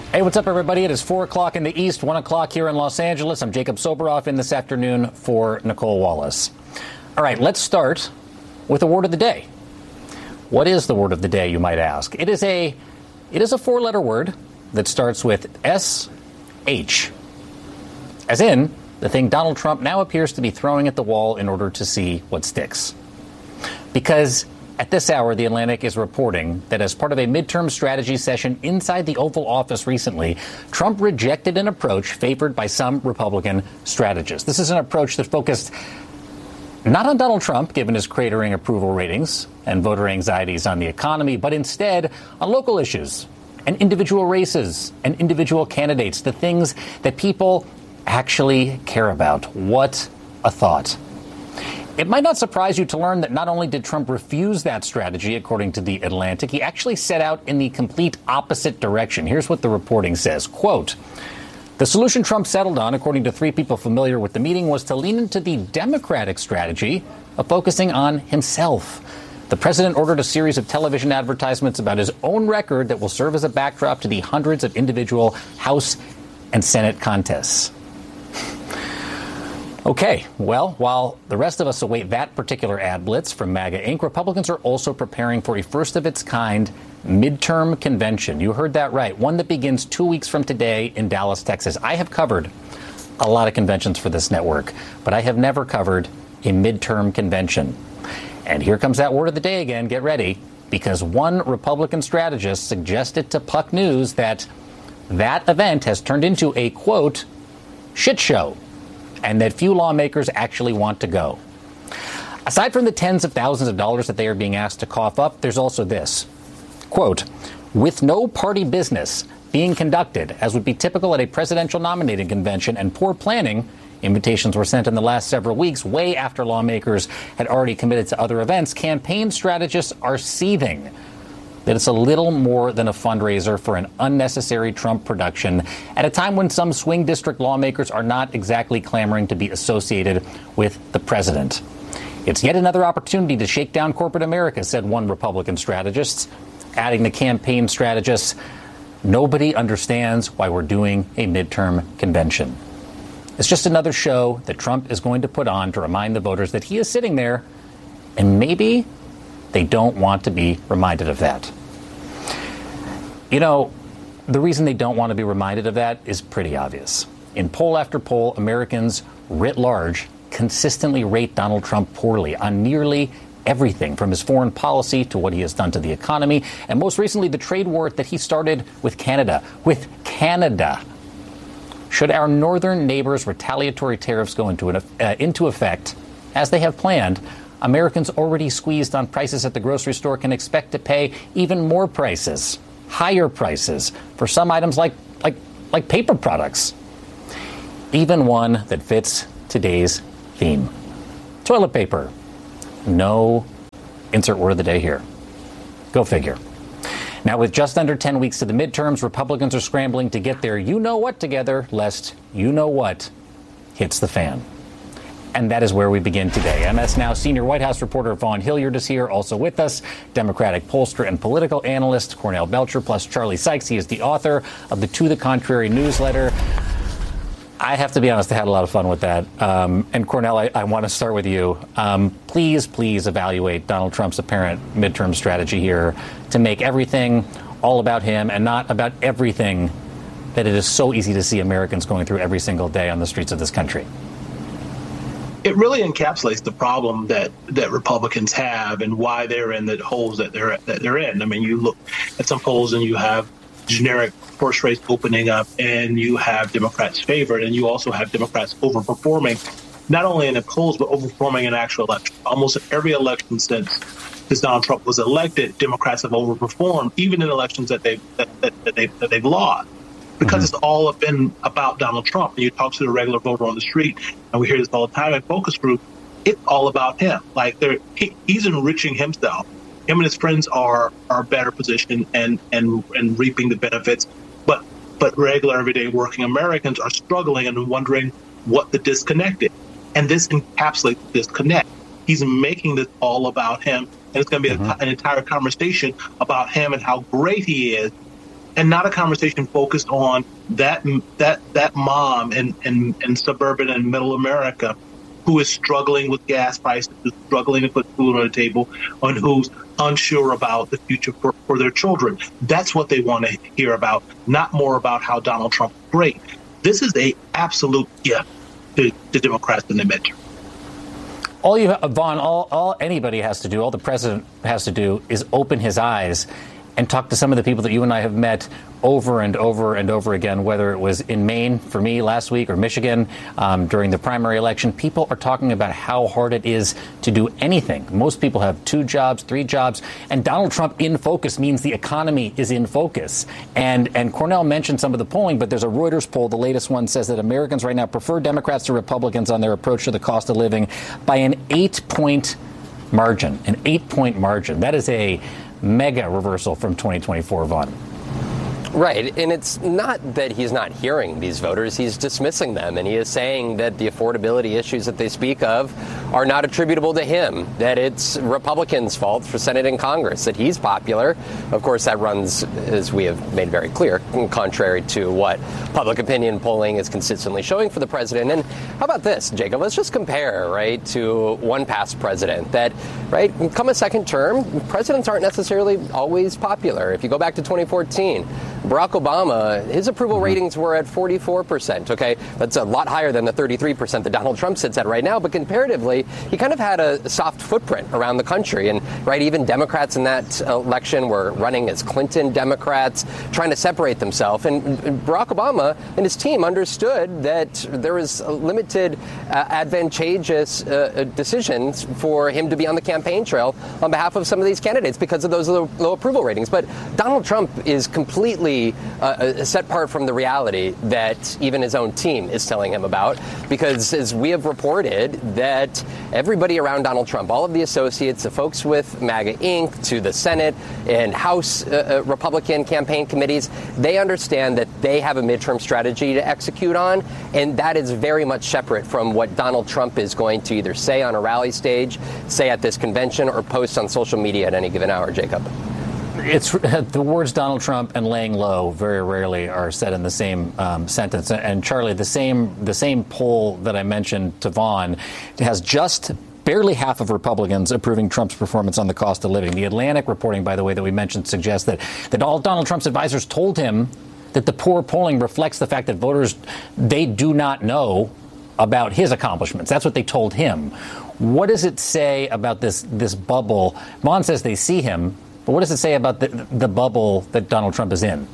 Hey, what's up, everybody? It is 4 o'clock in the East, 1 o'clock here in Los Angeles. I'm Jacob Soboroff in this afternoon for Nicole Wallace. All right, let's start with the word of the day. What is the word of the day, you might ask? It is a four-letter word that starts with S-H, as in the thing Donald Trump now appears to be throwing at the wall in order to see what sticks. Because at this hour, The Atlantic is reporting that as part of a midterm strategy session inside the Oval Office recently, Trump rejected an approach favored by some Republican strategists. This is an approach that focused not on Donald Trump, given his cratering approval ratings and voter anxieties on the economy, but instead on local issues and individual races and individual candidates, the things that people actually care about. What a thought. It might not surprise you to learn that not only did Trump refuse that strategy, according to The Atlantic, he actually set out in the complete opposite direction. Here's what the reporting says, quote, "The solution Trump settled on, according to three people familiar with the meeting, was to lean into the Democratic strategy of focusing on himself. The president ordered a series of television advertisements about his own record that will serve as a backdrop to the hundreds of individual House and Senate contests." Okay, well, while the rest of us await that particular ad blitz from MAGA Inc., Republicans are also preparing for a first-of-its-kind midterm convention. You heard that right, one that begins 2 weeks from today in Dallas, Texas. I have covered a lot of conventions for this network, but I have never covered a midterm convention. And here comes that word of the day again. Get ready, because one Republican strategist suggested to Puck News that event has turned into a, quote, shit show, and that few lawmakers actually want to go. Aside from the tens of thousands of dollars that they are being asked to cough up, there's also this, quote, "With no party business being conducted, as would be typical at a presidential nominating convention, and poor planning, invitations were sent in the last several weeks, way after lawmakers had already committed to other events, campaign strategists are seething that it's a little more than a fundraiser for an unnecessary Trump production at a time when some swing district lawmakers are not exactly clamoring to be associated with the president. It's yet another opportunity to shake down corporate America," said one Republican strategist, adding the campaign strategist, "Nobody understands why we're doing a midterm convention. It's just another show that Trump is going to put on to remind the voters that he is sitting there, and maybe they don't want to be reminded of that." You know, the reason they don't want to be reminded of that is pretty obvious. In poll after poll, Americans writ large consistently rate Donald Trump poorly on nearly everything, from his foreign policy to what he has done to the economy, and most recently the trade war that he started with Canada. Should our northern neighbors' retaliatory tariffs go into effect, as they have planned, Americans already squeezed on prices at the grocery store can expect to pay even more prices, higher prices, for some items like paper products, even one that fits today's theme. Toilet paper. No insert word of the day here. Go figure. Now, with just under 10 weeks to the midterms, Republicans are scrambling to get their you-know-what together, lest you-know-what hits the fan. And that is where we begin today. MS Now senior White House reporter Vaughn Hilliard is here, also with us. Democratic pollster and political analyst Cornell Belcher, plus Charlie Sykes. He is the author of the To the Contrary newsletter. I have to be honest, I had a lot of fun with that. And Cornell, I want to start with you. Please evaluate Donald Trump's apparent midterm strategy here to make everything all about him and not about everything that it is so easy to see Americans going through every single day on the streets of this country. It really encapsulates the problem that Republicans have and why they're in the holes that they're in. I mean, you look at some polls and you have generic horse race opening up, and you have Democrats favored, and you also have Democrats overperforming, not only in the polls but overperforming in actual election. Almost in every election since Donald Trump was elected, Democrats have overperformed, even in elections that they've lost. Because it's all been about Donald Trump. And you talk to the regular voter on the street, and we hear this all the time in focus group, it's all about him. Like he's enriching himself. Him and his friends are better positioned and reaping the benefits. But regular, everyday working Americans are struggling and wondering what the disconnect is. And this encapsulates the disconnect. He's making this all about him. And it's going to be an entire conversation about him and how great he is and not a conversation focused on that mom in suburban and middle America who is struggling with gas prices, who's struggling to put food on the table, and who's unsure about the future for their children. That's what they want to hear about, not more about how Donald Trump is great. This is a absolute gift to Democrats in the midterm. All anybody has to do, all the president has to do, is open his eyes and talk to some of the people that you and I have met over and over and over again, whether it was in Maine for me last week or Michigan during the primary election. People are talking about how hard it is to do anything. Most people have 2 jobs, 3 jobs, and Donald Trump in focus means the economy is in focus. And Cornell mentioned some of the polling, but there's a Reuters poll. The latest one says that Americans right now prefer Democrats to Republicans on their approach to the cost of living by an 8-point margin, an 8-point margin. That is a mega reversal from 2024, Vaughn. Right. And it's not that he's not hearing these voters. He's dismissing them. And he is saying that the affordability issues that they speak of are not attributable to him, that it's Republicans' fault for Senate and Congress, that he's popular. Of course, that runs, as we have made very clear, contrary to what public opinion polling is consistently showing for the president. And how about this, Jacob? Let's just compare, right, to one past president that, right, come a second term, presidents aren't necessarily always popular. If you go back to 2014, Barack Obama, his approval ratings were at 44%. OK, that's a lot higher than the 33% that Donald Trump sits at right now. But comparatively, he kind of had a soft footprint around the country. And right, even Democrats in that election were running as Clinton Democrats, trying to separate themselves. And Barack Obama and his team understood that there was limited advantageous decisions for him to be on the campaign trail on behalf of some of these candidates because of those low approval ratings. But Donald Trump is completely set apart from the reality that even his own team is telling him about, because as we have reported, that everybody around Donald Trump, all of the associates, the folks with MAGA Inc., to the Senate and House Republican campaign committees, they understand that they have a midterm strategy to execute on, and that is very much separate from what Donald Trump is going to either say on a rally stage, say at this convention, or post on social media at any given hour, Jacob. It's the words Donald Trump and laying low very rarely are said in the same sentence. And Charlie, the same poll that I mentioned to Vaughn has just barely half of Republicans approving Trump's performance on the cost of living. The Atlantic reporting, by the way, that we mentioned suggests that all Donald Trump's advisors told him that the poor polling reflects the fact that voters, they do not know about his accomplishments. That's what they told him. What does it say about this bubble? Vaughn says they see him. But what does it say about the bubble that Donald Trump is in?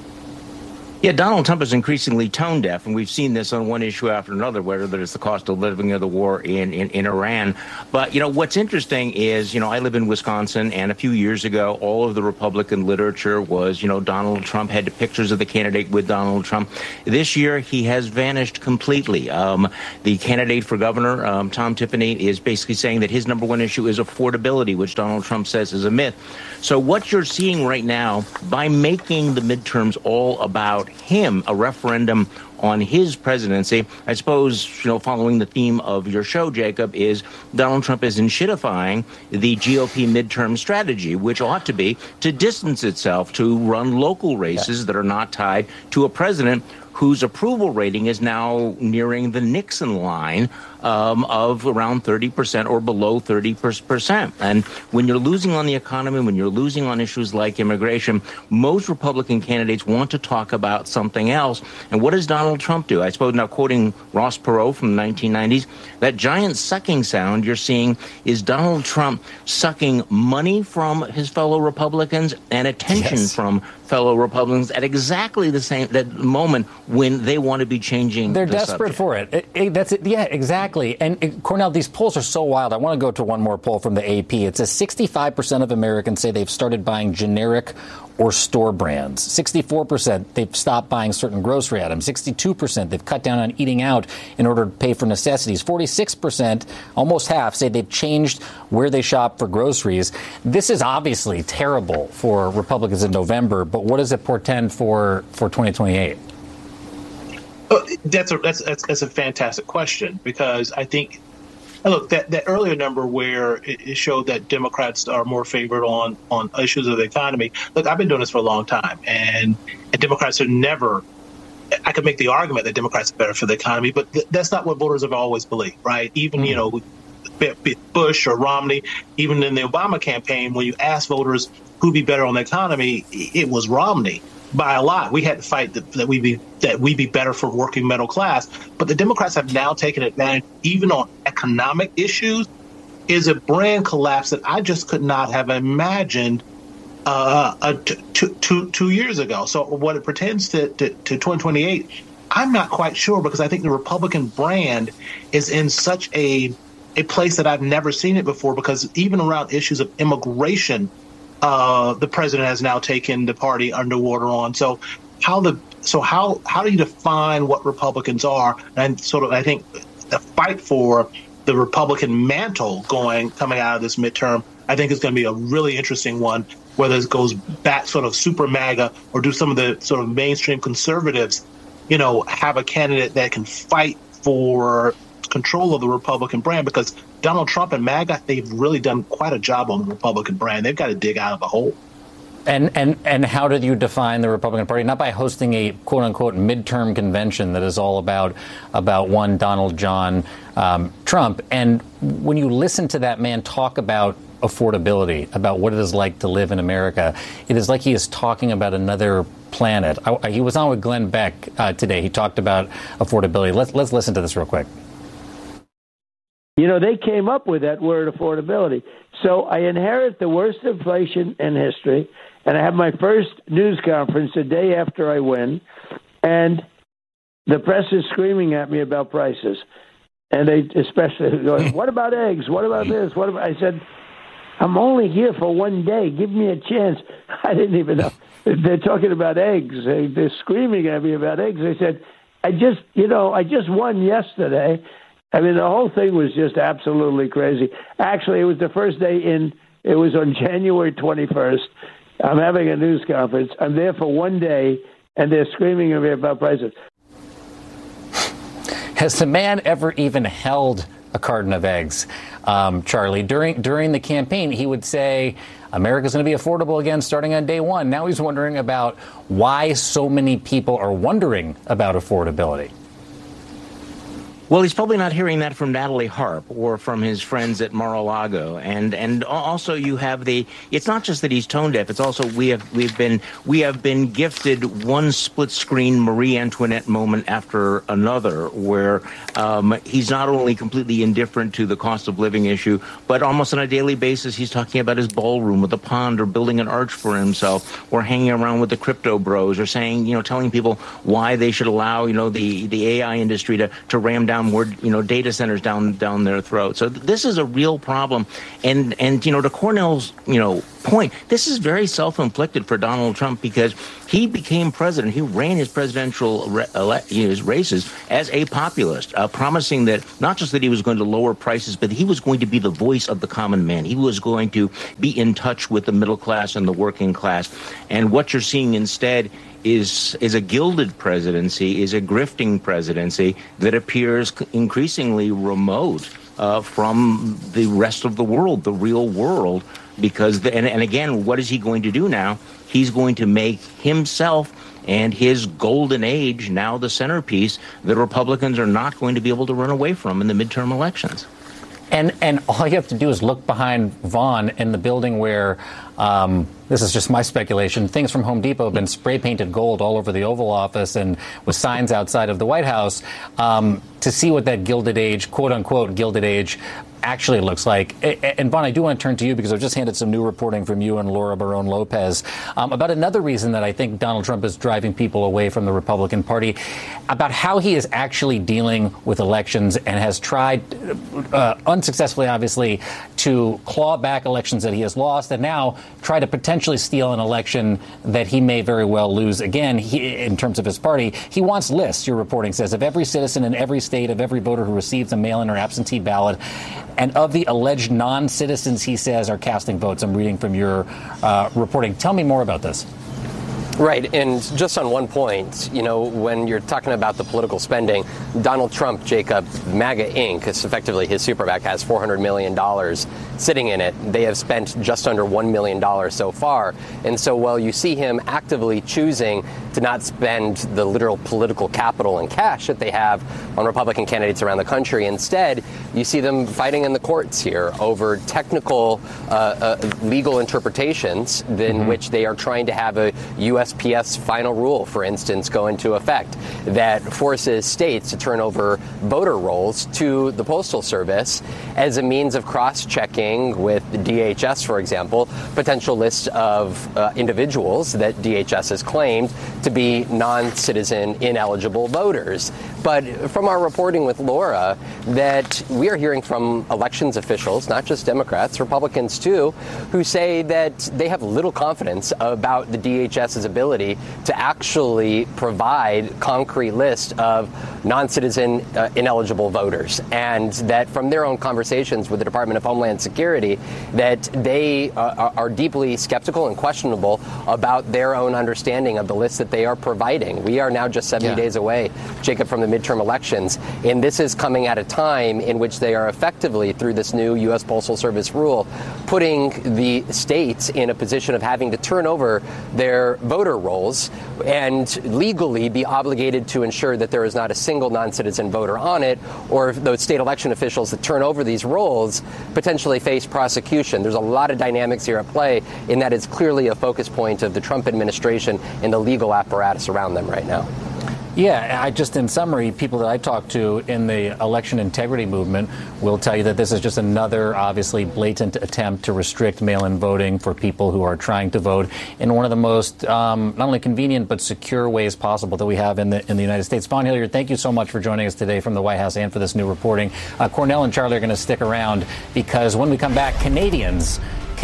Yeah, Donald Trump is increasingly tone deaf, and we've seen this on one issue after another, whether it's the cost of living or the war in Iran. But, what's interesting is, I live in Wisconsin, and a few years ago, all of the Republican literature was, Donald Trump had pictures of the candidate with Donald Trump. This year, he has vanished completely. The candidate for governor, Tom Tiffany, is basically saying that his number one issue is affordability, which Donald Trump says is a myth. So what you're seeing right now, by making the midterms all about him, a referendum on his presidency, I suppose, following the theme of your show, Jacob, is Donald Trump is enshittifying the GOP midterm strategy, which ought to be to distance itself, to run local races that are not tied to a president whose approval rating is now nearing the Nixon line of around 30% or below 30%. And when you're losing on the economy, when you're losing on issues like immigration, most Republican candidates want to talk about something else. And what does Donald Trump do? I suppose now quoting Ross Perot from the 1990s, that giant sucking sound you're seeing is Donald Trump sucking money from his fellow Republicans and attention from fellow Republicans at exactly that moment when they want to be changing. They're desperate for it. That's it. Yeah, exactly. And Cornell, these polls are so wild. I want to go to one more poll from the AP. It says 65% of Americans say they've started buying generic or store brands. 64% they've stopped buying certain grocery items. 62% they've cut down on eating out in order to pay for necessities. 46%, almost half, say they've changed where they shop for groceries. This is obviously terrible for Republicans in November, but what does it portend for 2028? That's a fantastic question, because I think And look, that earlier number where it showed that Democrats are more favored on issues of the economy. Look, I've been doing this for a long time, and Democrats are never. I could make the argument that Democrats are better for the economy, but that's not what voters have always believed, right? Even Bush or Romney, even in the Obama campaign, when you ask voters who'd be better on the economy, it was Romney by a lot. We had to fight that we be better for working middle class. But the Democrats have now taken advantage, even on economic issues, is a brand collapse that I just could not have imagined 2 years ago. So what it pertains to 2028, I'm not quite sure, because I think the Republican brand is in such a place that I've never seen it before, because even around issues of immigration, the president has now taken the party underwater on. So how do you define what Republicans are? And I think the fight for the Republican mantle coming out of this midterm, I think is going to be a really interesting one, whether it goes back sort of super MAGA or do some of the sort of mainstream conservatives, have a candidate that can fight for control of the Republican brand, because Donald Trump and MAGA, they've really done quite a job on the Republican brand. They've got to dig out of the hole. And how did you define the Republican Party? Not by hosting a quote unquote midterm convention that is all about one Donald John Trump. And when you listen to that man talk about affordability, about what it is like to live in America, it is like he is talking about another planet. He was on with Glenn Beck today. He talked about affordability. Let's listen to this real quick. They came up with that word affordability. So I inherit the worst inflation in history, and I have my first news conference the day after I win, and the press is screaming at me about prices. And they especially going, what about eggs? What about this? I said, I'm only here for one day. Give me a chance. I didn't even know. They're talking about eggs. They're screaming at me about eggs. I said, I just won yesterday. I mean, the whole thing was just absolutely crazy. Actually, it was the first day it was on January 21st. I'm having a news conference. I'm there for one day, and they're screaming at me about prices. Has the man ever even held a carton of eggs, Charlie? During the campaign, he would say, America's going to be affordable again starting on day one. Now he's wondering about why so many people are wondering about affordability. Well, he's probably not hearing that from Natalie Harp or from his friends at Mar-a-Lago, and also you have it's not just that he's tone deaf. It's also we have been gifted one split screen Marie Antoinette moment after another, where he's not only completely indifferent to the cost of living issue, but almost on a daily basis he's talking about his ballroom with a pond, or building an arch for himself, or hanging around with the crypto bros, or saying, telling people why they should allow the AI industry to ram down more data centers down their throat. So this is a real problem, and to Cornell's point, this is very self-inflicted for Donald Trump, because he became president. He ran his presidential races as a populist, promising that not just that he was going to lower prices, but he was going to be the voice of the common man. He was going to be in touch with the middle class and the working class. And what you're seeing instead is a gilded presidency, is a grifting presidency that appears increasingly remote from the rest of the world, the real world. Because, and again, what is he going to do now? He's going to make himself and his golden age now the centerpiece that Republicans are not going to be able to run away from in the midterm elections. And all you have to do is look behind Vaughn in the building where, this is just my speculation, things from Home Depot have been spray painted gold all over the Oval Office and with signs outside of the White House, to see what that Gilded Age, quote unquote Gilded Age, actually looks like. And Vaughn, I do want to turn to you, because I've just handed some new reporting from you and Laura Barone Lopez about another reason that I think Donald Trump is driving people away from the Republican Party, about how he is actually dealing with elections and has tried, unsuccessfully obviously, to claw back elections that he has lost, and now try to potentially steal an election that he may very well lose again. In terms of his party, he wants lists, your reporting says, of every citizen in every state, of every voter who receives a mail-in or absentee ballot, and of the alleged non-citizens he says are casting votes. I'm reading from your reporting. Tell me more about this. Right. And just on one point, when you're talking about the political spending, Donald Trump, Jacob, MAGA Inc., is effectively his super PAC, has $400 million sitting in it. They have spent just under $1 million so far. And so while you see him actively choosing to not spend the literal political capital and cash that they have on Republican candidates around the country, instead, you see them fighting in the courts here over technical legal interpretations in which they are trying to have a USPS final rule, for instance, go into effect that forces states to turn over voter rolls to the Postal Service as a means of cross-checking with the DHS, for example, potential lists of individuals that DHS has claimed to be non-citizen ineligible voters. But from our reporting with Laura, that we are hearing from elections officials, not just Democrats, Republicans too, who say that they have little confidence about the DHS's ability to actually provide concrete list of non-citizen ineligible voters, and that from their own conversations with the Department of Homeland Security, that they are deeply skeptical and questionable about their own understanding of the list that they are providing. We are now just 70 days away, Jacob, from the midterm elections, and this is coming at a time in which they are effectively, through this new U.S. Postal Service rule, putting the states in a position of having to turn over their voter rolls and legally be obligated to ensure that there is not a single non-citizen voter on it, or if those state election officials that turn over these rolls potentially face prosecution. There's a lot of dynamics here at play, and that is clearly a focus point of the Trump administration and the legal apparatus around them right now. Yeah, in summary, people that I talk to in the election integrity movement will tell you that this is just another obviously blatant attempt to restrict mail-in voting for people who are trying to vote in one of the most not only convenient but secure ways possible that we have in the United States. Vaughn Hilliard, thank you so much for joining us today from the White House and for this new reporting. Cornell and Charlie are going to stick around because when we come back, Canadians,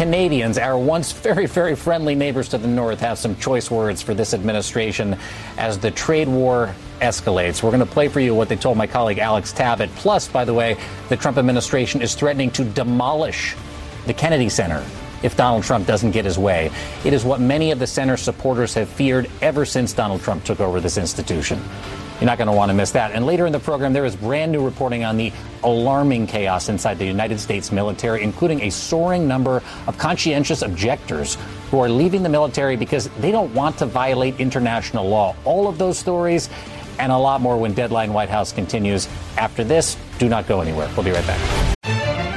our once very, very friendly neighbors to the north, have some choice words for this administration as the trade war escalates. We're going to play for you what they told my colleague Alex Tabbitt. Plus, by the way, the Trump administration is threatening to demolish the Kennedy Center if Donald Trump doesn't get his way. It is what many of the center's supporters have feared ever since Donald Trump took over this institution. You're not going to want to miss that. And later in the program, there is brand new reporting on the alarming chaos inside the United States military, including a soaring number of conscientious objectors who are leaving the military because they don't want to violate international law. All of those stories and a lot more when Deadline White House continues after this. Do not go anywhere. We'll be right back.